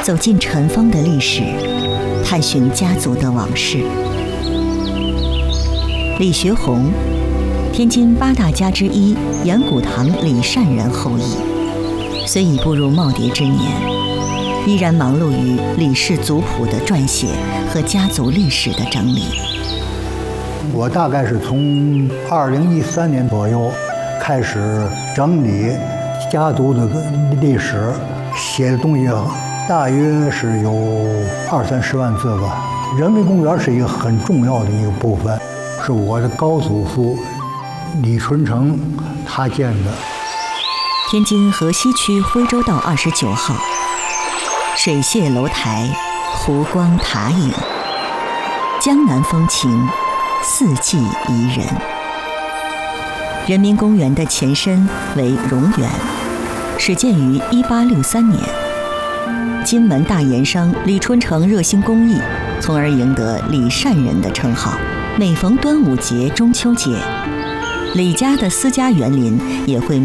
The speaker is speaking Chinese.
走进尘封的历史，探寻家族的往事。李学洪，天津8大家之一严古堂李善人后裔，虽已步入耄耋之年，依然忙碌于李氏族谱的撰写和家族历史的整理。 我大概是从2013年左右开始整理家族的历史，写的东西大约是有20-30万字吧。人民公园是一个很重要的一个部分，是我的高祖父李春成他建的。 天津河西区徽州道29号，水榭楼台，湖光塔影，江南风情，四季宜人。人民公园的前身为荣园，始建于1863年。金门大盐商李春成热心公益，从而赢得李善人的称号。每逢端午节、中秋节，李家的私家园林也会